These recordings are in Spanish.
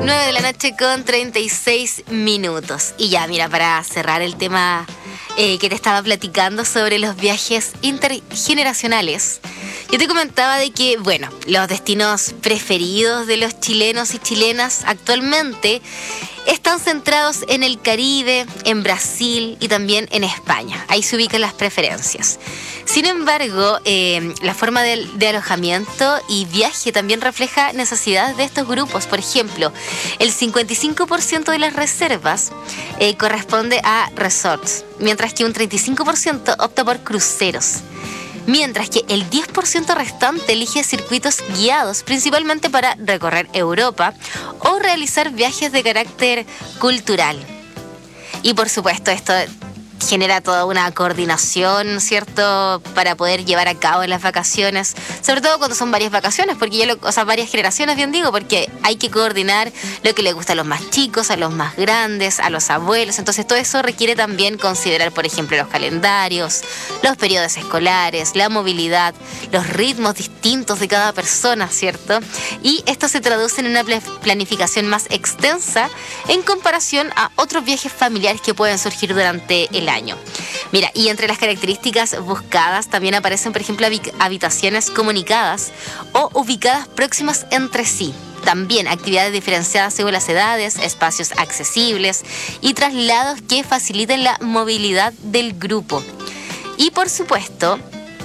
9 de la noche con 36 minutos. Y ya, mira, para cerrar el tema que te estaba platicando sobre los viajes intergeneracionales, yo te comentaba de que, bueno, los destinos preferidos de los chilenos y chilenas actualmente están centrados en el Caribe, en Brasil y también en España. Ahí se ubican las preferencias. Sin embargo, la forma de alojamiento y viaje también refleja necesidades de estos grupos. Por ejemplo, el 55% de las reservas corresponde a resorts, mientras que un 35% opta por cruceros. Mientras que el 10% restante elige circuitos guiados, principalmente para recorrer Europa o realizar viajes de carácter cultural. Y por supuesto, esto genera toda una coordinación, ¿cierto?, para poder llevar a cabo las vacaciones, sobre todo cuando son varias vacaciones, porque varias generaciones, bien digo, porque hay que coordinar lo que le gusta a los más chicos, a los más grandes, a los abuelos. Entonces todo eso requiere también considerar, por ejemplo, los calendarios, los periodos escolares, la movilidad, los ritmos distintos de cada persona, ¿cierto? Y esto se traduce en una planificación más extensa en comparación a otros viajes familiares que pueden surgir durante el año. Mira, y entre las características buscadas también aparecen, por ejemplo, habitaciones comunicadas o ubicadas próximas entre sí. También actividades diferenciadas según las edades, espacios accesibles y traslados que faciliten la movilidad del grupo. Y por supuesto,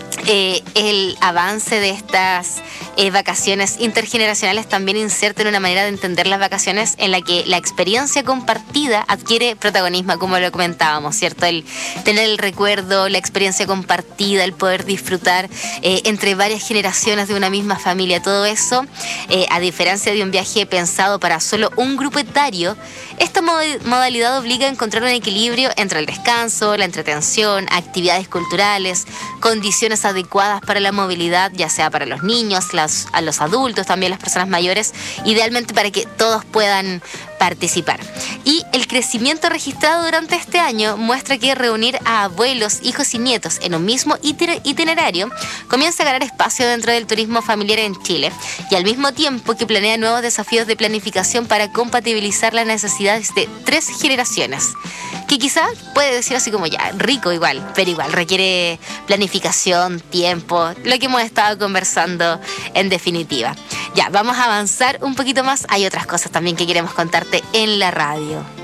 el avance de estas vacaciones intergeneracionales también inserta en una manera de entender las vacaciones en la que la experiencia compartida adquiere protagonismo, como lo comentábamos, ¿cierto? El tener el recuerdo, la experiencia compartida, el poder disfrutar entre varias generaciones de una misma familia, todo eso, a diferencia de un viaje pensado para solo un grupo etario, esta modalidad obliga a encontrar un equilibrio entre el descanso, la entretención, actividades culturales, condiciones adecuadas para la movilidad, ya sea para los niños, a los adultos, también las personas mayores, idealmente para que todos puedan participar. Y el crecimiento registrado durante este año muestra que reunir a abuelos, hijos y nietos en un mismo itinerario comienza a ganar espacio dentro del turismo familiar en Chile, y al mismo tiempo que planea nuevos desafíos de planificación para compatibilizar las necesidades de 3 generaciones, que quizás puede decir así como ya, rico igual, pero igual requiere planificación, tiempo, lo que hemos estado conversando en definitiva. Ya, vamos a avanzar un poquito más. Hay otras cosas también que queremos contarte en la radio.